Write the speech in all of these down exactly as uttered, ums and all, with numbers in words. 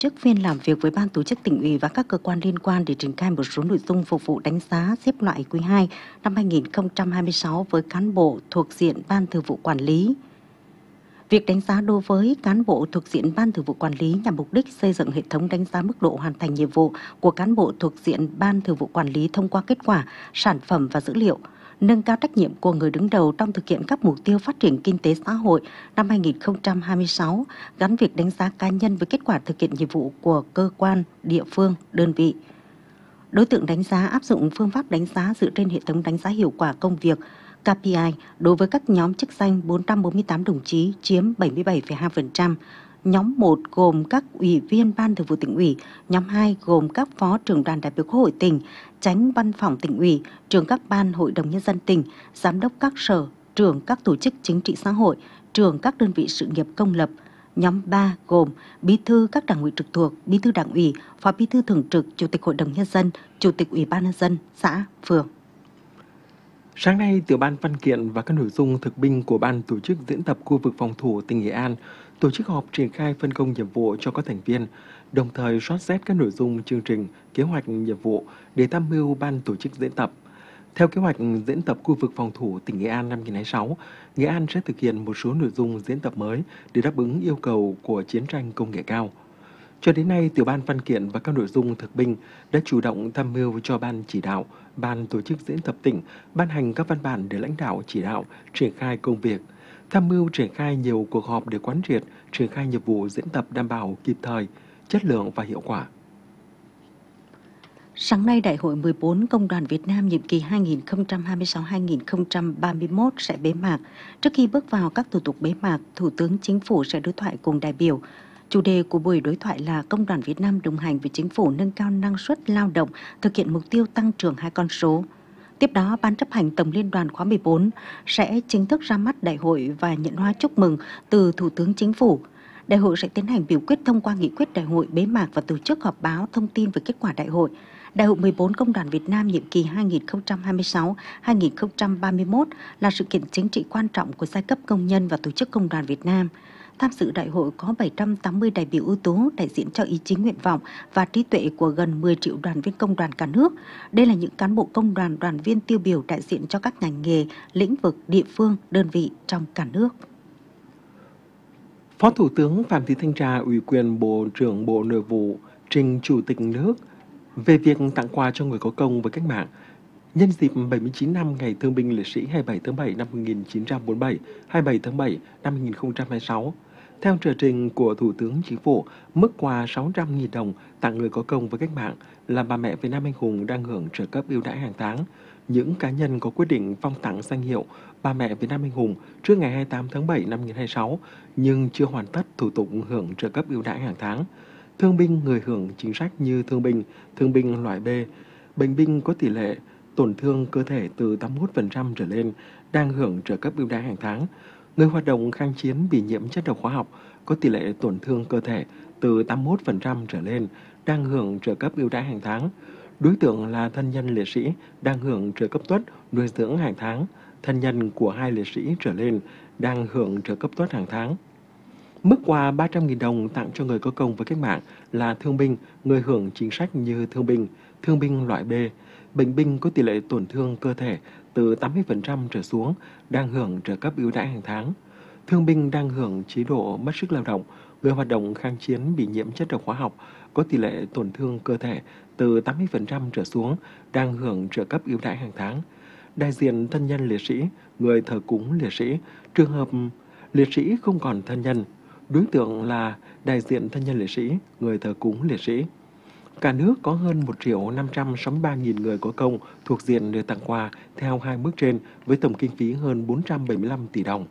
Trước phiên làm việc với Ban Tổ chức Tỉnh ủy và các cơ quan liên quan để triển khai một số nội dung phục vụ đánh giá xếp loại quý hai năm hai nghìn không trăm hai mươi sáu với cán bộ thuộc diện Ban Thường vụ Quản lý. Việc đánh giá đối với cán bộ thuộc diện Ban Thường vụ Quản lý nhằm mục đích xây dựng hệ thống đánh giá mức độ hoàn thành nhiệm vụ của cán bộ thuộc diện Ban Thường vụ Quản lý thông qua kết quả, sản phẩm và dữ liệu, nâng cao trách nhiệm của người đứng đầu trong thực hiện các mục tiêu phát triển kinh tế xã hội năm hai nghìn không trăm hai mươi sáu, gắn việc đánh giá cá nhân với kết quả thực hiện nhiệm vụ của cơ quan, địa phương, đơn vị. Đối tượng đánh giá áp dụng phương pháp đánh giá dựa trên hệ thống đánh giá hiệu quả công việc K P I đối với các nhóm chức danh bốn trăm bốn mươi tám đồng chí chiếm bảy mươi bảy phẩy hai phần trăm. Nhóm một gồm các ủy viên Ban Thường vụ Tỉnh ủy, nhóm hai gồm các phó trưởng đoàn đại biểu Quốc hội tỉnh, chánh văn phòng Tỉnh ủy, trưởng các ban Hội đồng Nhân dân tỉnh, giám đốc các sở, trưởng các tổ chức chính trị xã hội, trưởng các đơn vị sự nghiệp công lập. Nhóm ba gồm bí thư các đảng ủy trực thuộc, bí thư đảng ủy, phó bí thư thường trực, chủ tịch Hội đồng Nhân dân, chủ tịch Ủy ban Nhân dân, xã, phường. Sáng nay, Tiểu ban Văn kiện và các nội dung thực binh của Ban tổ chức diễn tập khu vực phòng thủ tỉnh Nghệ An tổ chức họp triển khai phân công nhiệm vụ cho các thành viên, đồng thời soát xét các nội dung chương trình, kế hoạch nhiệm vụ để tham mưu Ban tổ chức diễn tập. Theo kế hoạch diễn tập khu vực phòng thủ tỉnh Nghệ An năm hai nghìn không trăm hai mươi sáu, Nghệ An sẽ thực hiện một số nội dung diễn tập mới để đáp ứng yêu cầu của chiến tranh công nghệ cao. Cho đến nay, Tiểu ban Văn kiện và các nội dung thực binh đã chủ động tham mưu cho Ban chỉ đạo, Ban tổ chức diễn tập tỉnh ban hành các văn bản để lãnh đạo chỉ đạo, triển khai công việc, tham mưu triển khai nhiều cuộc họp để quán triệt, triển khai nhiệm vụ diễn tập đảm bảo kịp thời, chất lượng và hiệu quả. Sáng nay, Đại hội mười bốn Công đoàn Việt Nam nhiệm kỳ hai nghìn không trăm hai mươi sáu đến hai nghìn không trăm ba mươi mốt sẽ bế mạc. Trước khi bước vào các thủ tục bế mạc, Thủ tướng Chính phủ sẽ đối thoại cùng đại biểu. Chủ đề của buổi đối thoại là Công đoàn Việt Nam đồng hành với Chính phủ nâng cao năng suất lao động, thực hiện mục tiêu tăng trưởng hai con số. Tiếp đó, Ban chấp hành Tổng Liên đoàn khóa mười bốn sẽ chính thức ra mắt đại hội và nhận hoa chúc mừng từ Thủ tướng Chính phủ. Đại hội sẽ tiến hành biểu quyết thông qua nghị quyết đại hội bế mạc và tổ chức họp báo thông tin về kết quả đại hội. Đại hội mười bốn Công đoàn Việt Nam nhiệm kỳ hai nghìn không trăm hai mươi sáu đến hai nghìn không trăm ba mươi mốt là sự kiện chính trị quan trọng của giai cấp công nhân và tổ chức công đoàn Việt Nam. Tham dự đại hội có bảy trăm tám mươi đại biểu ưu tú đại diện cho ý chí nguyện vọng và trí tuệ của gần mười triệu đoàn viên công đoàn cả nước. Đây là những cán bộ công đoàn, đoàn viên tiêu biểu đại diện cho các ngành nghề, lĩnh vực, địa phương, đơn vị trong cả nước. Phó Thủ tướng Phạm Thị Thanh Trà ủy quyền Bộ trưởng Bộ Nội vụ trình Chủ tịch nước về việc tặng quà cho người có công với cách mạng nhân dịp bảy mươi chín năm Ngày Thương binh Liệt sĩ hai mươi bảy tháng bảy năm một nghìn chín trăm bốn mươi bảy, hai mươi bảy tháng bảy năm hai nghìn không trăm hai mươi sáu. Theo tờ trình của Thủ tướng Chính phủ, mức quà sáu trăm nghìn đồng tặng người có công với cách mạng là bà mẹ Việt Nam anh hùng đang hưởng trợ cấp ưu đãi hàng tháng. Những cá nhân có quyết định phong tặng danh hiệu bà mẹ Việt Nam anh hùng trước ngày hai mươi tám tháng bảy năm hai nghìn không trăm hai mươi sáu nhưng chưa hoàn tất thủ tục hưởng trợ cấp ưu đãi hàng tháng. Thương binh người hưởng chính sách như thương binh, thương binh loại B, bệnh binh có tỷ lệ tổn thương cơ thể từ tám mươi mốt phần trăm trở lên đang hưởng trợ cấp ưu đãi hàng tháng. Người hoạt động kháng chiến bị nhiễm chất độc hóa học có tỷ lệ tổn thương cơ thể từ tám mươi mốt phần trăm trở lên đang hưởng trợ cấp ưu đãi hàng tháng. Đối tượng là thân nhân liệt sĩ đang hưởng trợ cấp tuất nuôi dưỡng hàng tháng, thân nhân của hai liệt sĩ trở lên đang hưởng trợ cấp tuất hàng tháng. Mức quà ba trăm nghìn đồng tặng cho người có công với cách mạng là thương binh, người hưởng chính sách như thương binh, thương binh loại B, bệnh binh có tỷ lệ tổn thương cơ thể từ tám mươi phần trăm trở xuống đang hưởng trợ cấp ưu đãi hàng tháng. Thương binh đang hưởng chế độ mất sức lao động, người hoạt động kháng chiến bị nhiễm chất độc hóa học có tỷ lệ tổn thương cơ thể từ tám mươi phần trăm trở xuống đang hưởng trợ cấp ưu đãi hàng tháng. Đại diện thân nhân liệt sĩ, người thờ cúng liệt sĩ, trường hợp liệt sĩ không còn thân nhân, đối tượng là đại diện thân nhân liệt sĩ, người thờ cúng liệt sĩ. Cả nước có hơn một triệu năm trăm sáu mươi ba nghìn người có công thuộc diện được tặng quà theo hai mức trên với tổng kinh phí hơn bốn trăm bảy mươi lăm tỷ đồng.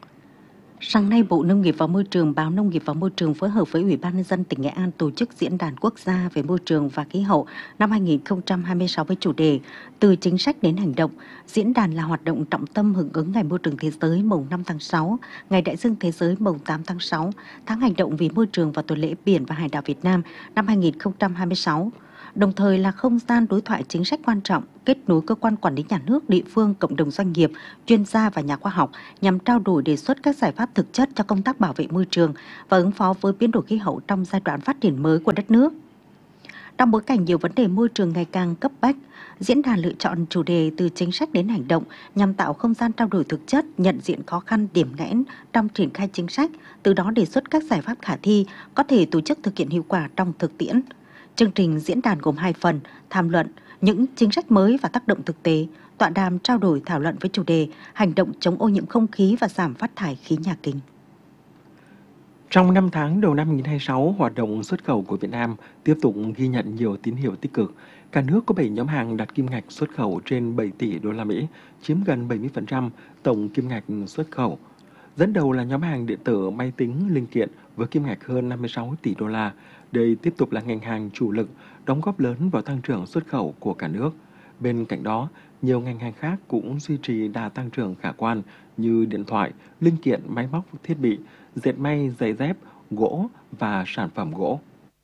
Sáng nay, Bộ Nông nghiệp và Môi trường, Báo Nông nghiệp và Môi trường phối hợp với Ủy ban Nhân dân tỉnh Nghệ An tổ chức Diễn đàn Quốc gia về môi trường và khí hậu năm hai nghìn không trăm hai mươi sáu với chủ đề Từ chính sách đến hành động. Diễn đàn là hoạt động trọng tâm hưởng ứng Ngày Môi trường Thế giới mùng năm tháng sáu, Ngày Đại dương Thế giới mùng tám tháng sáu, Tháng hành động vì môi trường và tuần lễ biển và hải đảo Việt Nam năm hai nghìn không trăm hai mươi sáu. đồng thời là không gian đối thoại chính sách quan trọng, kết nối cơ quan quản lý nhà nước, địa phương, cộng đồng doanh nghiệp, chuyên gia và nhà khoa học nhằm trao đổi đề xuất các giải pháp thực chất cho công tác bảo vệ môi trường và ứng phó với biến đổi khí hậu trong giai đoạn phát triển mới của đất nước. Trong bối cảnh nhiều vấn đề môi trường ngày càng cấp bách, diễn đàn lựa chọn chủ đề từ chính sách đến hành động nhằm tạo không gian trao đổi thực chất, nhận diện khó khăn, điểm nghẽn trong triển khai chính sách, từ đó đề xuất các giải pháp khả thi có thể tổ chức thực hiện hiệu quả trong thực tiễn. Chương trình diễn đàn gồm hai phần: tham luận những chính sách mới và tác động thực tế, tọa đàm trao đổi thảo luận với chủ đề hành động chống ô nhiễm không khí và giảm phát thải khí nhà kính. Trong năm tháng đầu năm hai nghìn không trăm hai mươi sáu, hoạt động xuất khẩu của Việt Nam tiếp tục ghi nhận nhiều tín hiệu tích cực. Cả nước có bảy nhóm hàng đạt kim ngạch xuất khẩu trên bảy tỷ đô la Mỹ, chiếm gần bảy mươi phần trăm tổng kim ngạch xuất khẩu. Dẫn đầu là nhóm hàng điện tử, máy tính, linh kiện với kim ngạch hơn năm mươi sáu tỷ đô la. Đây tiếp tục là ngành hàng chủ lực, đóng góp lớn vào tăng trưởng xuất khẩu của cả nước. Bên cạnh đó, nhiều ngành hàng khác cũng duy trì đà tăng trưởng khả quan như điện thoại, linh kiện, máy móc, thiết bị, dệt may, giày dép, gỗ và sản phẩm gỗ.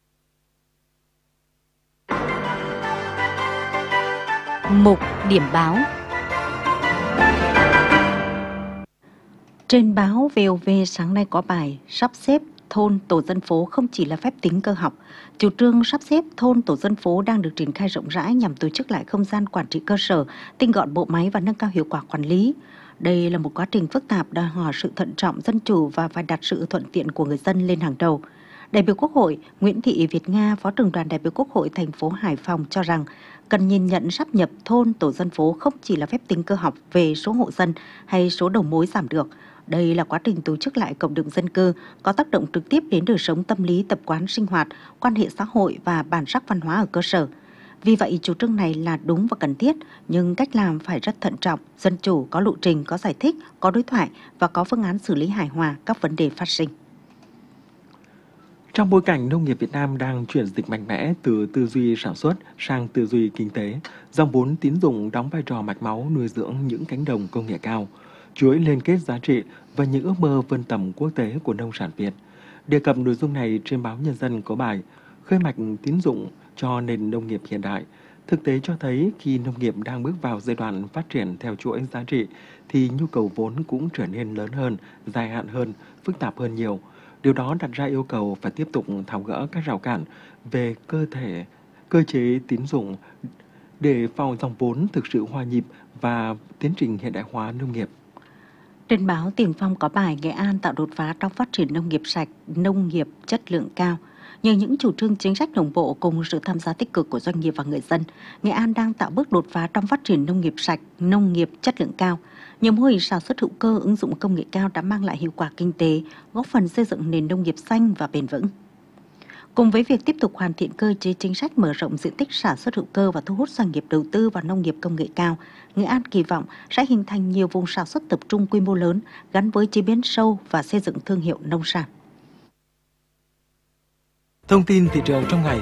Mục điểm báo. Trên báo vê o vê sáng nay có bài sắp xếp thôn tổ dân phố không chỉ là phép tính cơ học. Chủ trương sắp xếp thôn tổ dân phố đang được triển khai rộng rãi nhằm tổ chức lại không gian quản trị cơ sở, tinh gọn bộ máy và nâng cao hiệu quả quản lý. Đây là một quá trình phức tạp đòi hỏi sự thận trọng, dân chủ và phải đặt sự thuận tiện của người dân lên hàng đầu. Đại biểu Quốc hội Nguyễn Thị Việt Nga, Phó trưởng đoàn đại biểu Quốc hội thành phố Hải Phòng cho rằng cần nhìn nhận sáp nhập thôn tổ dân phố không chỉ là phép tính cơ học về số hộ dân hay số đầu mối giảm được. Đây là quá trình tổ chức lại cộng đồng dân cư có tác động trực tiếp đến đời sống tâm lý, tập quán sinh hoạt, quan hệ xã hội và bản sắc văn hóa ở cơ sở. Vì vậy, chủ trương này là đúng và cần thiết, nhưng cách làm phải rất thận trọng, dân chủ, có lộ trình, có giải thích, có đối thoại và có phương án xử lý hài hòa các vấn đề phát sinh. Trong bối cảnh nông nghiệp Việt Nam đang chuyển dịch mạnh mẽ từ tư duy sản xuất sang tư duy kinh tế, dòng vốn tín dụng đóng vai trò mạch máu nuôi dưỡng những cánh đồng công nghệ cao, chuỗi liên kết giá trị và những ước mơ vươn tầm quốc tế của nông sản Việt. Đề cập nội dung này trên báo Nhân dân có bài Khơi mạch tín dụng cho nền nông nghiệp hiện đại. Thực tế cho thấy khi nông nghiệp đang bước vào giai đoạn phát triển theo chuỗi giá trị thì nhu cầu vốn cũng trở nên lớn hơn, dài hạn hơn, phức tạp hơn nhiều. Điều đó đặt ra yêu cầu phải tiếp tục tháo gỡ các rào cản về cơ thể, cơ chế tín dụng để vào dòng vốn thực sự hòa nhịp và tiến trình hiện đại hóa nông nghiệp. Trên báo Tiền Phong có bài Nghệ An tạo đột phá trong phát triển nông nghiệp sạch, nông nghiệp chất lượng cao. Nhờ những chủ trương chính sách đồng bộ cùng sự tham gia tích cực của doanh nghiệp và người dân, Nghệ An đang tạo bước đột phá trong phát triển nông nghiệp sạch, nông nghiệp chất lượng cao. Nhiều mô hình sản xuất hữu cơ ứng dụng công nghệ cao đã mang lại hiệu quả kinh tế, góp phần xây dựng nền nông nghiệp xanh và bền vững. Cùng với việc tiếp tục hoàn thiện cơ chế chính sách mở rộng diện tích sản xuất hữu cơ và thu hút doanh nghiệp đầu tư vào nông nghiệp công nghệ cao, Nghệ An kỳ vọng sẽ hình thành nhiều vùng sản xuất tập trung quy mô lớn gắn với chế biến sâu và xây dựng thương hiệu nông sản. Thông tin thị trường trong ngày.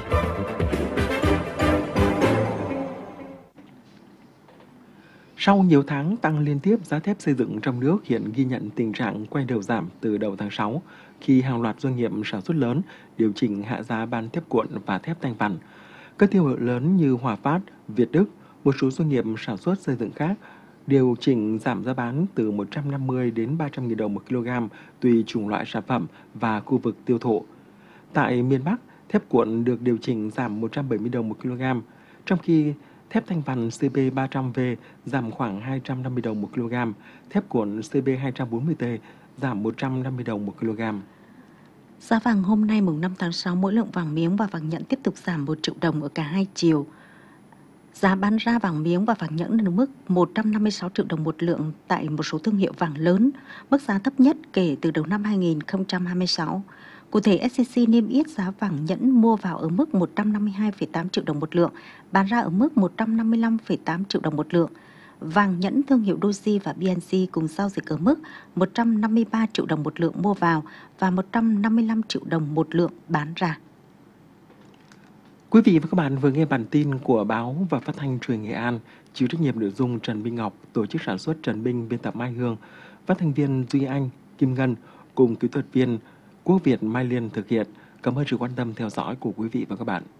Sau nhiều tháng tăng liên tiếp, giá thép xây dựng trong nước hiện ghi nhận tình trạng quay đầu giảm từ đầu tháng sáu, khi hàng loạt doanh nghiệp sản xuất lớn điều chỉnh hạ giá bán thép cuộn và thép thanh vằn. Các thương hiệu lớn như Hòa Phát, Việt Đức, một số doanh nghiệp sản xuất xây dựng khác điều chỉnh giảm giá bán từ một trăm năm mươi đến ba trăm nghìn đồng một kg tùy chủng loại sản phẩm và khu vực tiêu thụ. Tại miền Bắc, thép cuộn được điều chỉnh giảm một trăm bảy mươi đồng một kg, trong khi thép thanh vằn C B ba trăm V giảm khoảng hai trăm năm mươi đồng một kg, thép cuộn C B hai trăm bốn mươi T giảm một trăm năm mươi đồng một kg. Giá vàng hôm nay mùng năm tháng sáu, mỗi lượng vàng miếng và vàng nhẫn tiếp tục giảm một triệu đồng ở cả hai chiều. Giá bán ra vàng miếng và vàng nhẫn ở mức một trăm năm mươi sáu triệu đồng một lượng tại một số thương hiệu vàng lớn, mức giá thấp nhất kể từ đầu năm hai nghìn không trăm hai mươi sáu. Cụ thể, ét xê xê niêm yết giá vàng nhẫn mua vào ở mức một trăm năm mươi hai phẩy tám triệu đồng một lượng, bán ra ở mức một trăm năm mươi lăm phẩy tám triệu đồng một lượng. Vàng nhẫn thương hiệu Doji và bê en xê cùng giao dịch ở mức một trăm năm mươi ba triệu đồng một lượng mua vào và một trăm năm mươi lăm triệu đồng một lượng bán ra. Quý vị và các bạn vừa nghe bản tin của báo và phát thanh truyền hình Nghệ An, chịu trách nhiệm nội dung Trần Minh Ngọc, tổ chức sản xuất Trần Minh, biên tập Mai Hương, phát thanh viên Duy Anh, Kim Ngân cùng kỹ thuật viên Quốc Việt Mai Liên thực hiện. Cảm ơn sự quan tâm theo dõi của quý vị và các bạn.